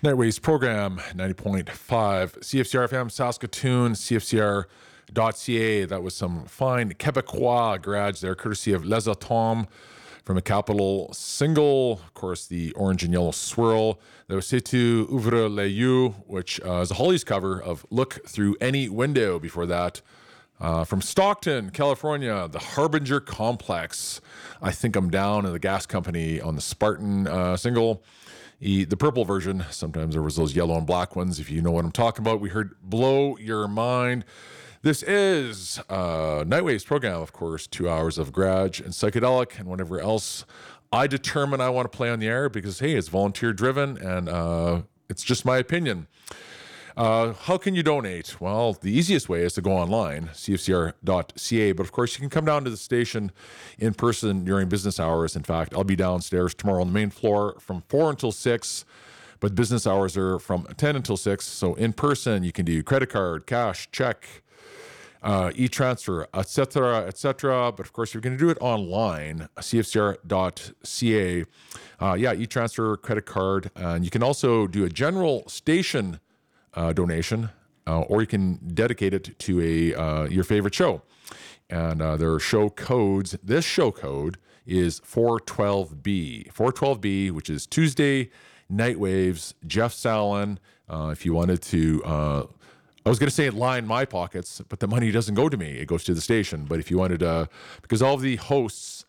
Nightways program 90.5 CFCR FM Saskatoon, CFCR.ca. That was some fine Quebecois garage there, courtesy of Les Atomes from a Capital single. Of course, the orange and yellow swirl. There was C'est tu ouvre les yeux, which is a Hollies cover of Look Through Any Window. Before that, from Stockton, California, the Harbinger Complex. I Think I'm Down in the Gas Company on the Spartan single. The purple version. Sometimes there was those yellow and black ones, if you know what I'm talking about. We heard Blow Your Mind. This is Nightwaves program, of course, 2 hours of garage and psychedelic and whatever else I determine I want to play on the air because, hey, it's volunteer driven and it's just my opinion. How can you donate? Well, the easiest way is to go online, cfcr.ca. But of course, you can come down to the station in person during business hours. In fact, I'll be downstairs tomorrow on the main floor from 4 until 6. But business hours are from 10 until 6. So in person, you can do credit card, cash, check, e-transfer, etc., etc. But of course, you're going to do it online, cfcr.ca. E-transfer, credit card. And you can also do a general station donation, or you can dedicate it to your favorite show. And there are show codes. This show code is 412B. 412B, which is Tuesday Nightwaves, Jeff Salen. If you wanted to, I was going to say line my pockets, but the money doesn't go to me. It goes to the station. But if you wanted to, because all of the hosts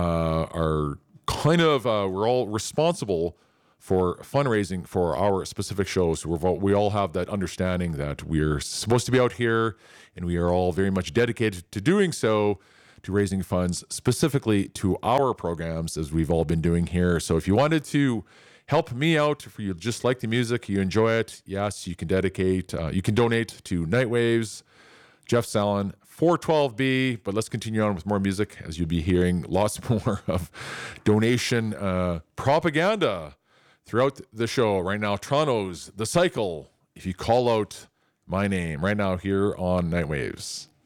are kind of, we're all responsible for fundraising for our specific shows. We all have that understanding that we're supposed to be out here and we are all very much dedicated to doing so, to raising funds specifically to our programs as we've all been doing here. So if you wanted to help me out, if you just like the music, you enjoy it, yes, you can you can donate to Nightwaves, Jeff Salen, 412B, but let's continue on with more music as you'll be hearing lots more of donation propaganda throughout the show. Right now, Toronto's The Cycle, if you call out my name, right now here on Nightwaves.